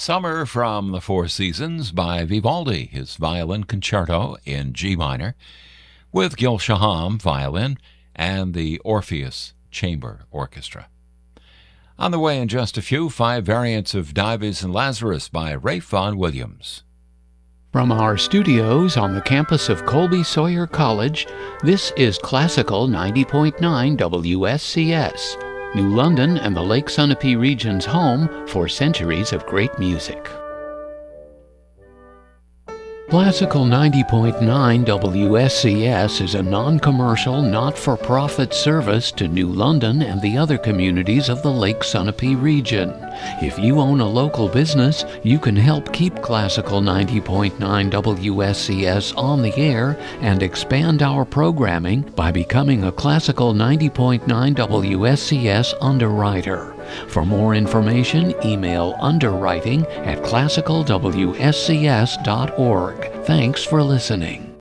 Summer from the Four Seasons by Vivaldi, his violin concerto in G minor, with Gil Shaham violin and the Orpheus Chamber Orchestra. On the way in just a few, 5 variants of Dives and Lazarus by Ralph Vaughan Williams. From our studios on the campus of Colby Sawyer College, this is Classical 90.9 WSCS, New London and the Lake Sunapee region's home for centuries of great music. Classical 90.9 WSCS is a non-commercial, not-for-profit service to New London and the other communities of the Lake Sunapee region. If you own a local business, you can help keep Classical 90.9 WSCS on the air and expand our programming by becoming a Classical 90.9 WSCS underwriter. For more information, email underwriting@classicalwscs.org. Thanks for listening.